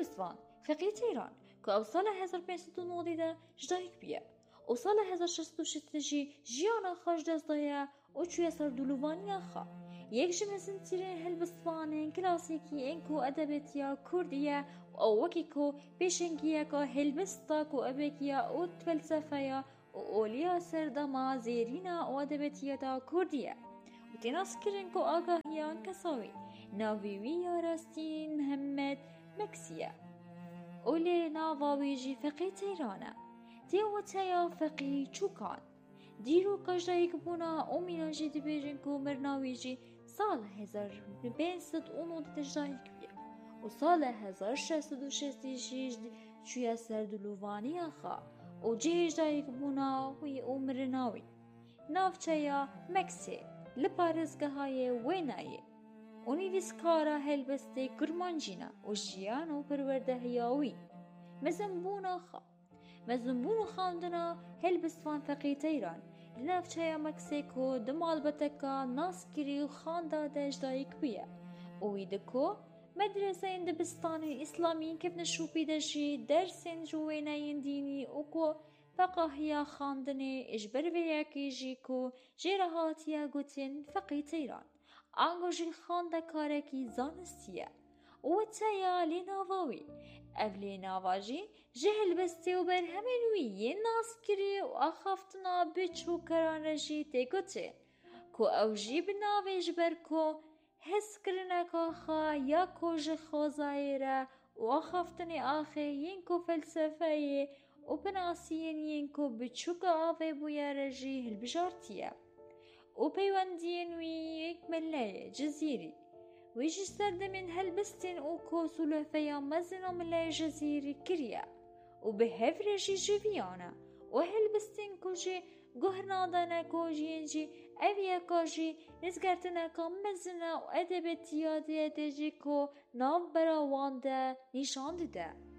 هلبستوان فقیه ایران که او سال 1590 جدایک بیه و سال 1606 جیانا خوش دست دایه و چوی سر دلوانی خواه یک جمعزن تیرین هلبستوان کلاسیکی انکو ادبیتیا کردیه و وکی کو پیشنگیه که هلبستا کو ابکیه و فلسفه و اولیا سردما زیرینا و ادبیتیا دا کردیه و تناس کرن کو آگاهیان کساوی ناویوی یا راستین محمد مکسیه اولی ناواویجی فقیه تیرانه دیو تیا فقیه چوکان دیرو کجدایک بونا اومینا جدی بیرن کو مرناویجی سال 1590 تجدایک بیه و سال 1666 چویا سردلوانی آخا و جدایک بونا وی اومرناوی نافچیا مکسی لپارزگه های وینایه اونی ویسکارا هلبسته کرمانجینا و جیان و پرورده هیاوی مزنبون آخا مزنبون خاندنا هلبستوان فقیه ایران لنافچه مکسیکو دمال بتکا ناسکری و خانداده اجدایک بیه اویدکو مدرسه اندبستان اسلامی کف نشوپی دجی درسین جوینین دینی اوکو فقاهیا خاندنه اجبر ویاکی جیکو جیرهاتیا گوتین فقیه ایران آنگوژی خانده کارکی زانستیه و تیا لیناواوی اف لیناواجی جهل بسته و بر همینوی یه ناس کری و آخافتنا بچو کران رجی تگوته کو او جیب ناویج بر کو حس کرنک آخا یا کو جخوزایره و آخافتنی آخه ین کو فلسفه و بناسین ین کو بچو که آوه بویا رجی هلبجارتیه و پیوندین وی یک ملای جزیری ویجی سردمین هلبستین او کوسولو فیا مزنا ملای جزیری کریا و به هفرشی جویانا و هلبستین کجی گهنادانا کجینجی اویا کجی نزگرتنا کام مزنا و ادبتیادی ادجی کو ناو براوانده نشان ده